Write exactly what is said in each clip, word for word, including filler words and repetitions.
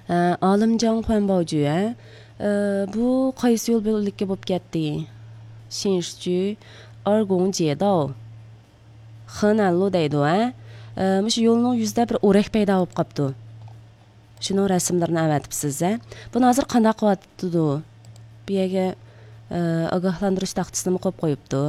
Olimjon Xuanbaoju, bu qaysi yo'l bo'likka bo'lib ketdi? Xinshiju, Ergongjie-dao, Henanlu deydi, a? Mush yo'lning yuzida bir o'rak paydo bo'lib qopti. Shuni rasmlarni avatibsiz, a? Buni hozir qanday qilyapti? Bu yerga ogohlantirish taxtasini qo'yib qo'yibdi.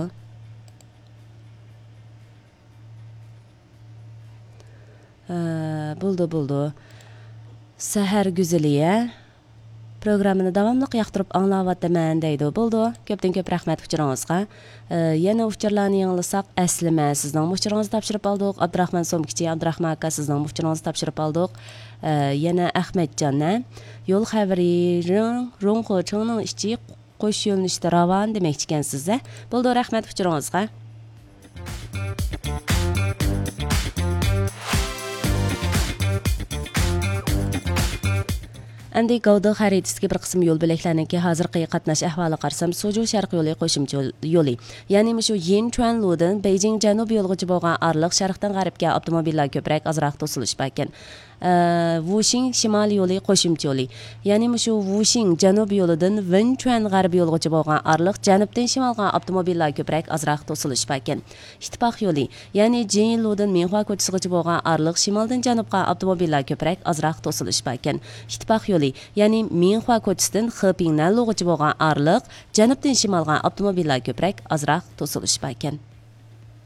Bo'ldi, bo'ldi. Sahar guziliya programmani davomli yoqtirib anglayapman deydi. Bo'ldi. Ko'pdan ko'p rahmat uchiringizga. Yana uchirlarni yanglasak, aslima sizning uchiringizni topshirib oldik. Abdurahmon Somkichi, Abdurahmon aka sizning uchiringizni topshirib oldik. Yana Ahmadjonni yo'l xabari Rongxochingning ichi qo'sh yo'nalishda ravon demoqchi ekansiz. Bo'ldi, rahmat uchiringizga. Endi Gavda xaritasiga bir qism yo'l belaklarniki hozirgi qatnash ahvoli qarsam Soju sharq yo'li qo'shimcha yo'li. Ya'ni shu Yinchuanludan Beijing janubiy yo'lgacha bo'lgan orliq sharqdan g'arbga avtomobillar ko'proq azroq to'silish ekan. Wuxing shimoliy yo'li qo'shimcha yo'li. Ya'ni shu Wuxing janubiy yo'lidan Wenchuan g'arbiy yo'lgacha bo'lgan orliq janubdan shimolga avtomobillar ko'proq azroq to'silish ekan. Ittifoq yo'li, ya'ni Jinludan Minhua ko'chasigacha bo'lgan orliq shimoldan janubga avtomobillar ko'proq azroq to'silish ekan. Ittifoq yo'li, ya'ni Minhua ko'chasidan Xipingnan yo'lgacha bo'lgan orliq janubdan shimolga avtomobillar ko'proq azroq to'silish ekan.